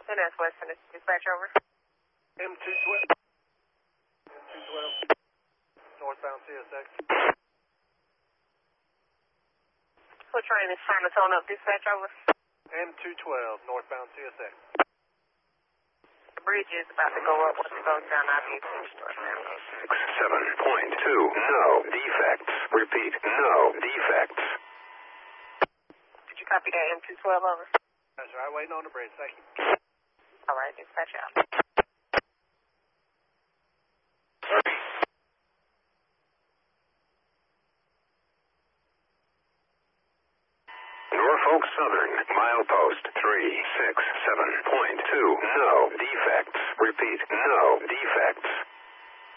NS Western, dispatch over. M212. M212. Northbound CSX. What train is trying to tone up, dispatch over? M212, northbound CSX. The bridge is about to go up. Once it goes down, I'll be northbound. 7.2, no defects. Repeat, no defects. Did you copy that M212 over? That's right, waiting on the bridge, thank you. All right, dispatch out. Norfolk Southern, milepost 367.2, no defects. Repeat, no defects.